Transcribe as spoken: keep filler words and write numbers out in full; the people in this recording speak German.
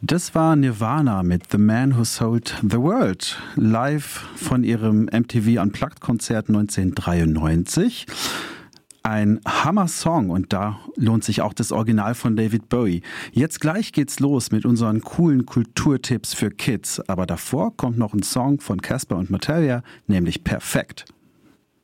Das war Nirvana mit The Man Who Sold the World, live von ihrem M T V Unplugged-Konzert neunzehnhundertdreiundneunzig. Ein Hammer-Song und da lohnt sich auch das Original von David Bowie. Jetzt gleich geht's los mit unseren coolen Kulturtipps für Kids, aber davor kommt noch ein Song von Casper und Materia, nämlich Perfekt.